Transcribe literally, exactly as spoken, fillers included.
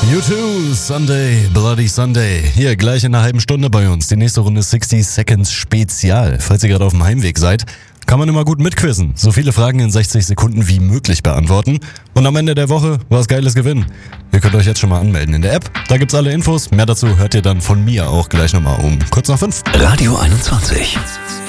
U zwei, Sunday, Bloody Sunday. Hier gleich in einer halben Stunde bei uns. Die nächste Runde sixty Seconds Spezial. Falls ihr gerade auf dem Heimweg seid, kann man immer gut mitquizzen. So viele Fragen in sechzig Sekunden wie möglich beantworten. Und am Ende der Woche was Geiles gewinnen. Ihr könnt euch jetzt schon mal anmelden in der App. Da gibt's alle Infos. Mehr dazu hört ihr dann von mir auch gleich nochmal um kurz nach fünf. Radio einundzwanzig.